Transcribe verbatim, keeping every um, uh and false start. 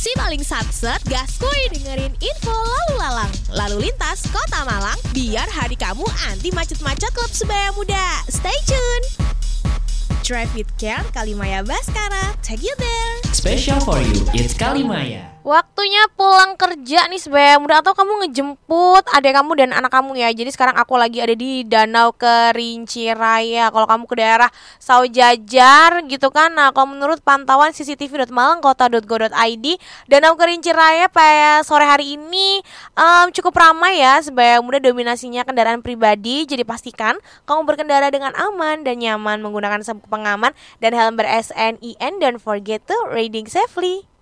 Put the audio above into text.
Si paling satset gaskuy dengerin info lalu lalang lalu lintas Kota Malang biar hari kamu anti macet-macet klub sebaya muda. Stay tune. Drive with care Kalimaya Baskara. Take you there. Special for you, it's Kalimaya. Waktunya pulang kerja nih sebaya muda, atau kamu ngejemput adik kamu dan anak kamu ya. Jadi sekarang aku lagi ada di Danau Kerinci Raya. Kalau kamu ke daerah Saujajar gitu kan. Nah, kalau menurut pantauan c c t v dot malangkota dot go dot i d, Danau Kerinci Raya pada sore hari ini um, cukup ramai ya sebaya muda, dominasinya kendaraan pribadi. Jadi pastikan kamu berkendara dengan aman dan nyaman menggunakan sabuk pengaman dan helm ber-S N I N. Don't forget to riding safely.